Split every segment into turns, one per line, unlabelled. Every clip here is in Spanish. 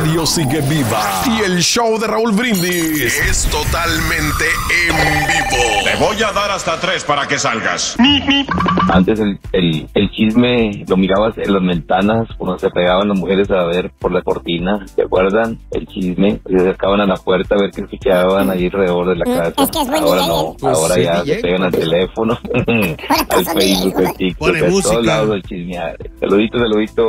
radio sigue viva y el show de Raúl Brindis es totalmente en vivo.
Te voy a dar hasta 3 para que salgas.
Antes el chisme lo mirabas en las ventanas cuando se pegaban las mujeres a ver por la cortina, ¿te acuerdan? El chisme, se acercaban a la puerta a ver qué escuchaban ahí alrededor de la casa.
Es que es buen
Ahora
DJ.
no,
Pues
ahora
sí,
ya
DJ,
se pegan al teléfono, al
son
Facebook,
DJ,
al TikTok,
Pone
a todos
música.
lados el chismear. Saluditos.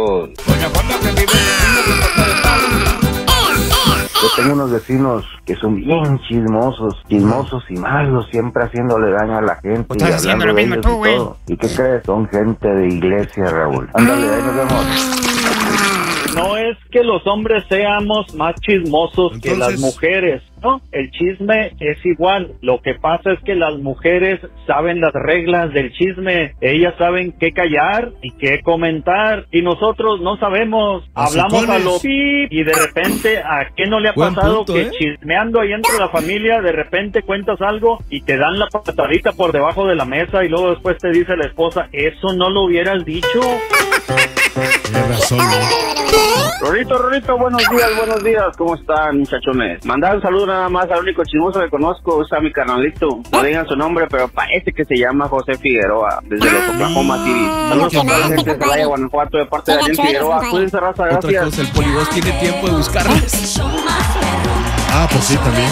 Yo tengo unos vecinos que son bien chismosos y malos, siempre haciéndole daño a la gente.
Pues estás haciendo lo mismo tú, güey.
¿Y qué crees? Son gente de iglesia, Raúl. Ándale, ahí nos vemos.
No es que los hombres seamos más chismosos que las
Entonces-
mujeres, ¿no? El chisme es igual. Lo que pasa es que las mujeres saben las reglas del chisme. Ellas saben qué callar y qué comentar. Y nosotros no sabemos. Hablamos a lo pip y de repente, ¿a qué no le ha
Buen
pasado
punto,
que
¿eh?
chismeando ahí entre la familia, de repente cuentas algo y te dan la patadita por debajo de la mesa y luego después te dice la esposa, eso no lo hubieras dicho?
Tienes razón, ¿no?
Rorito, buenos días, ¿cómo están, muchachones? Mandar un saludo nada más al único chismoso que conozco, es a mi carnalito. No digan su nombre, pero parece que se llama José Figueroa, desde los Oklahoma City. Saludos a toda la gente de Celaya, Guanajuato, de parte de Daniel Figueroa. Cuídense, raza,
Otra
gracias.
cosa, el Polivoz tiene tiempo de buscarlas. Ah, pues sí, también.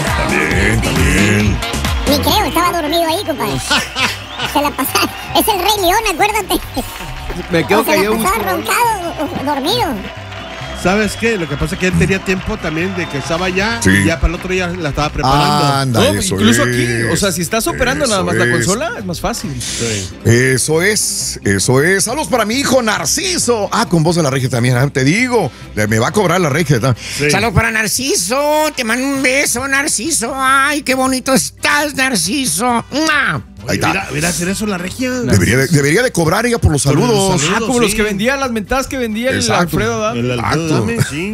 Ni creo, estaba dormido ahí, compadre. Se la pasaba. Es el Rey León, acuérdate.
Me quedo
O se la
callado.
pasaba roncado o dormido.
¿Sabes qué? Lo que pasa es que él tenía tiempo también de que estaba allá
Sí.
y ya para el otro día la estaba preparando.
Anda,
No,
eso
incluso
es.
aquí, o sea, si estás operando nada más la
Eso es.
consola, es más fácil. Sí.
Eso es. Saludos para mi hijo Narciso. Ah, con voz de la regia también, te digo. Me va a cobrar la regia.
Sí.
Saludos para Narciso, te mando un beso, Narciso. Ay, qué bonito estás, Narciso. ¡Mua!
Ahí está.
Mira, hacer eso la regia.
Debería de cobrar ella por los
Por los
saludos.
saludos.
Como
sí.
los que vendía, las mentadas que vendía el
Exacto.
Alfredo Adame.
El Alfredo Adame, sí.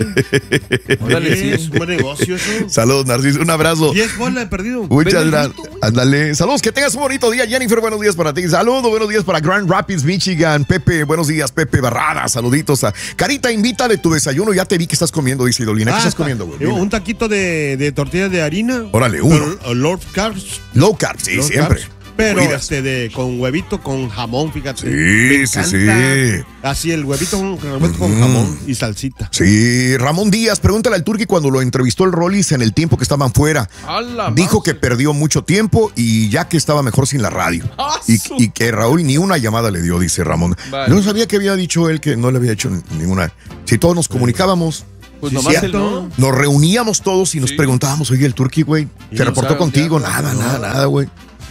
Órale, sí.
Es un buen negocio eso.
Saludos, Narciso. Un abrazo.
10 bolas he perdido.
Muchas gracias. Ándale. Saludos, que tengas un bonito día. Jennifer, buenos días para ti. Saludos, buenos días para Grand Rapids, Michigan. Pepe, buenos días, Pepe Barrada. Saluditos a Carita, invítale tu desayuno. Ya te vi que estás comiendo, dice Idolina. ¿Qué estás comiendo, güey? Dime.
Un taquito de tortillas de harina.
Órale, uno.
Pero, Lord Carbs.
Low carb, sí,
Low
siempre.
carbs, pero
Cuidas.
con huevito, con jamón, fíjate.
Sí,
Me
sí,
encanta.
sí.
Así el huevito con jamón y salsita.
Sí, Ramón Díaz, pregúntale al Turqui cuando lo entrevistó el Rollis en el tiempo que estaban fuera. Dijo que perdió mucho tiempo y ya que estaba mejor sin la radio. Y que Raúl ni una llamada le dio, dice Ramón.
Vale.
No sabía que había dicho él que no le había hecho ninguna. Si todos nos comunicábamos.
Pues
Sí,
nomás él
cierto.
no.
Nos reuníamos todos y nos preguntábamos, oye, el Turqui, güey,
Y
¿se
no
reportó
sabe
contigo?
dónde anda.
Nada, güey.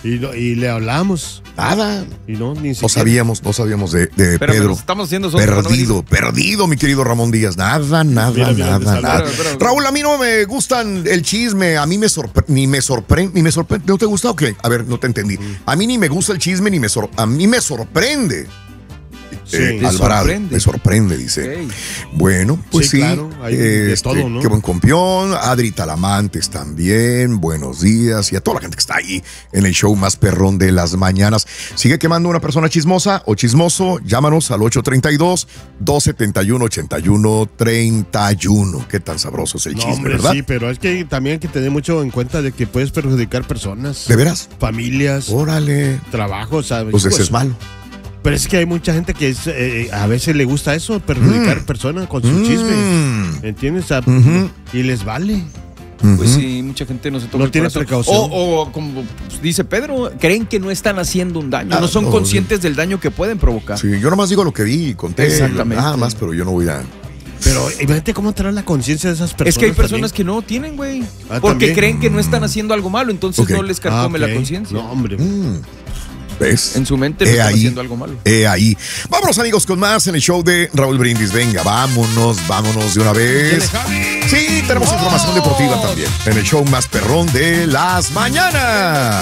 Y le hablamos.
Nada.
Y no, ni
No
siquiera.
no sabíamos de
Pero
Pedro.
nos estamos haciendo nosotros,
Perdido, mi querido Ramón Díaz. Nada.
Mira, te saluda.
Pero-
Raúl, a mí no me gustan el chisme. A mí ni me sorprende. ¿No te gusta o qué? A ver, no te entendí. A mí ni me gusta el chisme, a mí me sorprende.
Sí.
Te
Alvarado,
sorprende.
me sorprende, dice.
Ok.
Bueno, pues
Sí,
sí.
claro, hay de todo, ¿no?
Qué buen compión. Adri Talamantes también. Buenos días. Y a toda la gente que está ahí en el show más perrón de las mañanas. Sigue quemando una persona chismosa o chismoso. Llámanos al 832-271-8131. Qué tan sabroso es el
No,
chisme,
hombre,
¿verdad?
sí, pero es que también hay que tener mucho en cuenta de que puedes perjudicar personas.
¿De veras?
Familias,
Órale.
trabajos, ¿sabes?
Pues ese es malo.
Pero es que hay mucha gente que a veces le gusta eso, perjudicar personas con su chisme. ¿Entiendes? O sea, y les vale.
Pues sí, mucha gente no se toma
No
el
tiene
corazón.
precaución.
O como dice Pedro, creen que no están haciendo un daño, no son
no,
conscientes del daño que pueden provocar.
Sí, yo nomás digo lo que vi y conté.
Exactamente.
Nada más, pero yo no voy a.
Pero imagínate cómo traer la conciencia de esas personas.
Es que hay personas
también.
que no tienen, güey.
Ah,
Porque
también.
creen que no están haciendo algo malo, entonces
Ok.
no les carcome
ok.
la conciencia.
No, hombre.
¿Ves?
En su mente no están haciendo algo malo.
Ahí. Vámonos, amigos, con más en el show de Raúl Brindis. Venga, vámonos de una vez. Sí, tenemos información deportiva también en el show más perrón de las mañanas.